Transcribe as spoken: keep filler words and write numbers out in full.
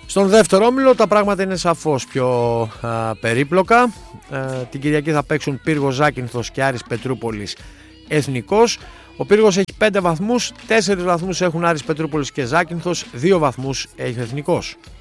Στον δεύτερο όμιλο τα πράγματα είναι σαφώς πιο α, περίπλοκα. Ε, την Κυριακή θα παίξουν Πύργος Ζάκυνθος και Άρης Πετρούπολης Εθνικός. Ο Πύργος έχει πέντε βαθμούς, τέσσερις βαθμούς έχουν Άρης Πετρούπολης και Ζάκυνθος, δύο βαθμούς έχει Εθνικός.